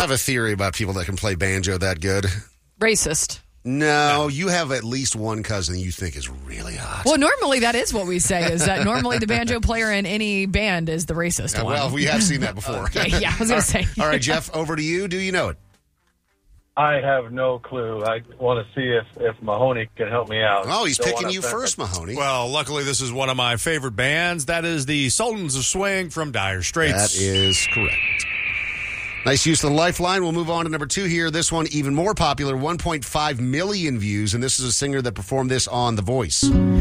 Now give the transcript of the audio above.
have a theory about people that can play banjo that good. Racist. No, you have at least one cousin you think is really hot. Well, normally that is what we say, is that normally the banjo player in any band is the racist one. Well, we have seen that before. Okay, yeah, I was going to say. All right, Jeff, over to you. Do you know it? I have no clue. I want to see if Mahoney can help me out. Oh, he's Don't picking wanna you offend first, him. Mahoney. Well, luckily, this is one of my favorite bands. That is the Sultans of Swing from Dire Straits. That is correct. Nice use of the lifeline. We'll move on to number 2 here. This one, even more popular, 1.5 million views, and this is a singer that performed this on The Voice.